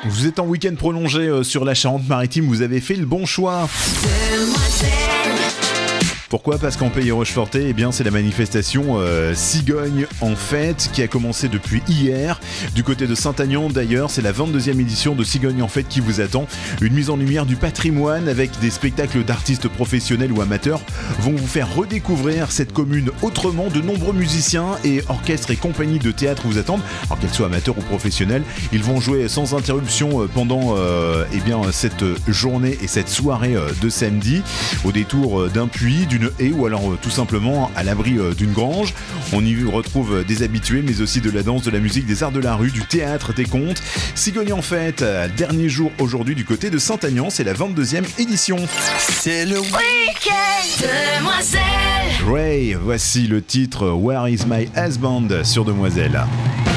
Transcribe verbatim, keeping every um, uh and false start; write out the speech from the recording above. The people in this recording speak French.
Vous êtes en week-end prolongé euh, sur la Charente-Maritime, vous avez fait le bon choix. Pourquoi ? Parce qu'en Pays Rochefortais, eh bien, c'est la manifestation euh, Cigogne en fête qui a commencé depuis hier. Du côté de Saint-Aignan, d'ailleurs, c'est la vingt-deuxième édition de Cigogne en fête qui vous attend. Une mise en lumière du patrimoine avec des spectacles d'artistes professionnels ou amateurs vont vous faire redécouvrir cette commune autrement. De nombreux musiciens et orchestres et compagnies de théâtre vous attendent. Alors qu'elles soient amateurs ou professionnels, ils vont jouer sans interruption pendant euh, eh bien, cette journée et cette soirée de samedi au détour d'un puits, d'une haie ou alors euh, tout simplement à l'abri euh, d'une grange. On y retrouve des habitués mais aussi de la danse, de la musique, des arts de la rue, du théâtre, des contes. Cigogne en fête, euh, dernier jour aujourd'hui du côté de Saint-Aignan, c'est la vingt-deuxième édition. C'est le week-end Demoiselle. Ray, voici le titre Where is my husband sur Demoiselle.